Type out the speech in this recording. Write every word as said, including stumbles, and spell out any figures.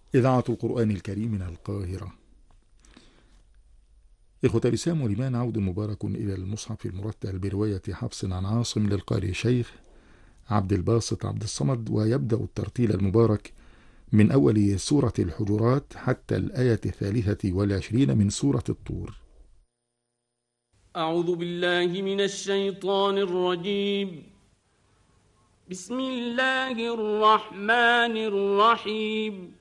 إذاعة القرآن الكريم من القاهرة. إخوة الإسلام والإيمان، عود مبارك إلى المصحف المرتل برواية حفص عن عاصم للقارئ الشيخ عبد الباسط عبد الصمد، ويبدأ الترتيل المبارك من أول سورة الحجرات حتى الآية الثالثة والعشرين من سورة الطور. أعوذ بالله من الشيطان الرجيم. بسم الله الرحمن الرحيم.